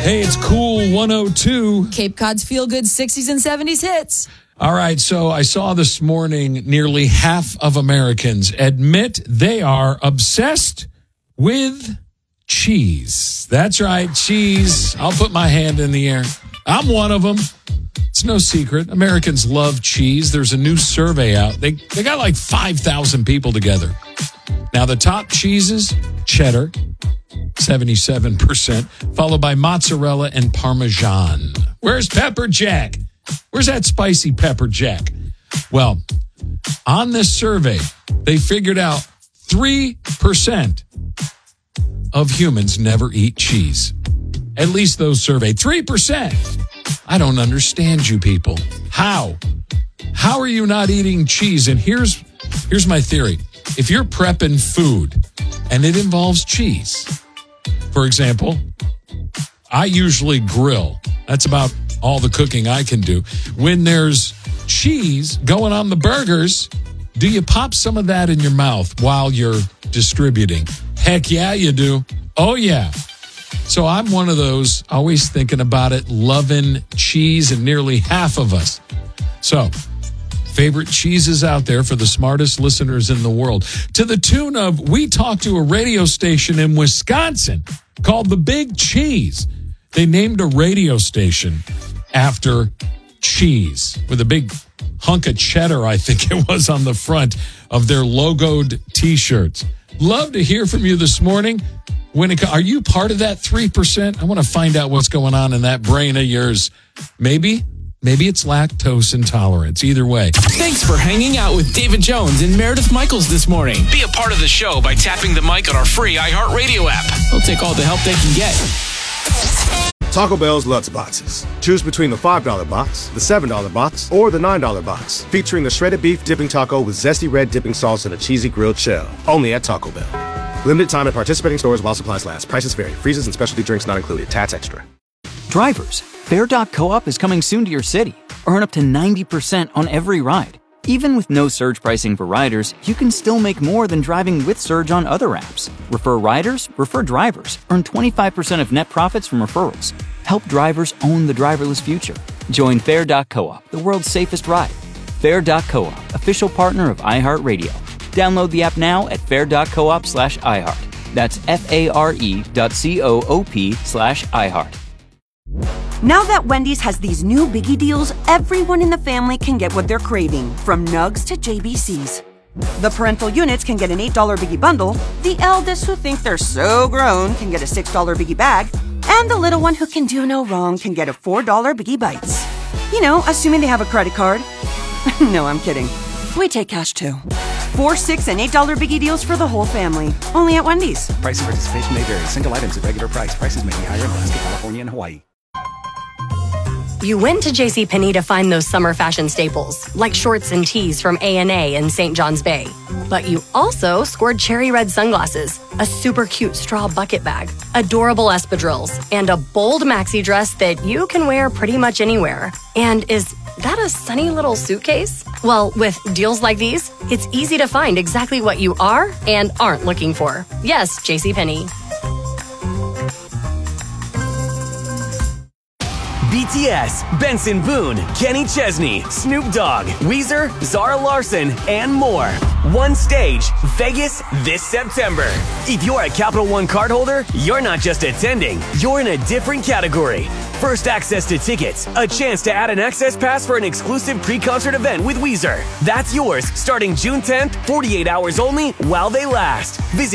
Hey, it's Cool 102. Cape Cod's feel-good 60s and 70s hits. All right, so I saw this morning nearly half of Americans admit they are obsessed with cheese. That's right, cheese. I'll put my hand in the air. I'm one of them. It's no secret. Americans love cheese. There's a new survey out. They got like 5,000 people together. Now, the top cheeses, cheddar, 77%, followed by mozzarella and Parmesan. Where's pepper jack? Where's that spicy pepper jack? Well, on this survey, they figured out 3% of humans never eat cheese. At least those surveyed. 3%. I don't understand you people. How? How are you not eating cheese? And here's my theory. If you're prepping food and it involves cheese, for example, I usually grill. That's about all the cooking I can do. When there's cheese going on the burgers, do you pop some of that in your mouth while you're distributing? Heck yeah, you do. Oh, yeah. So I'm one of those always thinking about it, loving cheese, and nearly half of us. So, favorite cheeses out there for the smartest listeners in the world. To the tune of, we talked to a radio station in Wisconsin called The Big Cheese. They named a radio station after cheese with a big hunk of cheddar, I think it was, on the front of their logoed T-shirts. Love to hear from you this morning. Are you part of that 3%? I want to find out what's going on in that brain of yours. Maybe it's lactose intolerance. Either way. Thanks for hanging out with David Jones and Meredith Michaels this morning. Be a part of the show by tapping the mic on our free iHeartRadio app. They'll take all the help they can get. Taco Bell's Lutz Boxes. Choose between the $5 box, the $7 box, or the $9 box. Featuring the shredded beef dipping taco with zesty red dipping sauce and a cheesy grilled shell. Only at Taco Bell. Limited time at participating stores while supplies last. Prices vary. Freezes and specialty drinks not included. Tax extra. Drivers, Fair.coop is coming soon to your city. Earn up to 90% on every ride. Even with no surge pricing for riders, you can still make more than driving with Surge on other apps. Refer riders, refer drivers. Earn 25% of net profits from referrals. Help drivers own the driverless future. Join Fair.coop, the world's safest ride. Fair.coop, official partner of iHeartRadio. Download the app now at fair.coop/iHeart. That's FARE.coop/iHeart. Now that Wendy's has these new biggie deals, everyone in the family can get what they're craving, from nugs to JBCs. The parental units can get an $8 biggie bundle, the eldest who think they're so grown can get a $6 biggie bag, and the little one who can do no wrong can get a $4 biggie bites. You know, assuming they have a credit card. No, I'm kidding. We take cash too. 4, $6, and $8 biggie deals for the whole family. Only at Wendy's. Price and participation may vary. Single items at regular price. Prices may be higher in Alaska, California, and Hawaii. You went to JCPenney to find those summer fashion staples, like shorts and tees from A&A in St. John's Bay. But you also scored cherry red sunglasses, a super cute straw bucket bag, adorable espadrilles, and a bold maxi dress that you can wear pretty much anywhere. And is that a sunny little suitcase? Well, with deals like these, it's easy to find exactly what you are and aren't looking for. Yes, JCPenney. BTS, Benson Boone, Kenny Chesney, Snoop Dogg, Weezer, Zara Larson, and more. One stage, Vegas, this September. If you're a Capital One cardholder, you're not just attending, you're in a different category. First access to tickets, a chance to add an access pass for an exclusive pre-concert event with Weezer. That's yours starting June 10th, 48 hours only while they last. Visit